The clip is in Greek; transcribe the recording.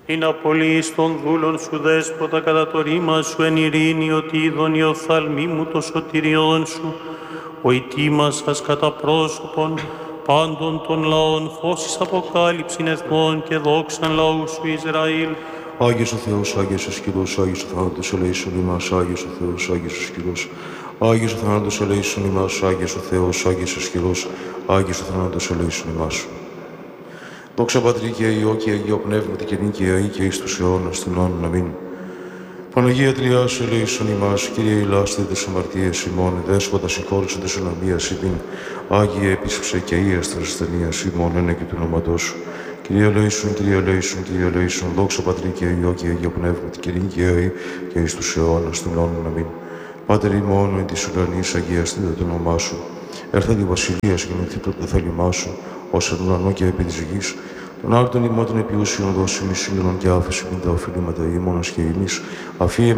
Είναι απολύεις των δούλων σου δέσποτα κατά το ρήμα σου εν ειρήνη, ότι είδον η οφθαλμή μου το σωτηριόν σου, ο ετοίμασας κατά πρόσωπον πάντων των λαών, φώσεις αποκάλυψην εθνών και δόξαν λαού σου Ισραήλ. Άγιος ο Θεός, Άγιος ο Σκυρός, Άγιος ο θάνατος ελέησον ημάς, Άγιος ο Θεός, Άγιος ο Σκυρός. Άγιος ο θάνατος ελέησον ημάς, Άγιος ο Θεός, Άγιος ο Σκυρός, Άγιος ο θάνατος ελέησον ημάς. Δόξα Πατρί και Υιό και Αγίο Πνεύματι και νύν και αεί και εις τους αιώνας των αιώνων. Αμήν. Παναγία Τριάς ελέησον ημάς, Κύριε ηλάστε τες αμαρτίες ημών, Δέσποτα συγχώρησε τες ανομίας ημίν, Άγιε επίσυψε και ίαστρας ασθενείας ημών, ένε και του όνοματός σου. Κύριε ελέησον, Κύριε ελέησον, Κύριε ελέησον, δόξα Πατρί και Υιό και Αγίο Πνεύματι και νύν και αεί και εις τους αιώνας των αιώνων. Αμήν. Πάτερ ημών εν της ουρανής, αγιαστείτε το όνομά σου. Έρθατε η βασιλεία σου, γεννηθείτε το θέλημά σου, ως εν ουρανό και επί της γης. Τον άρτον ημών των επιούσιων δώσει μη σύλλογον και άφεση μην τα οφειλήματα ημώνας και ημείς. Αφήε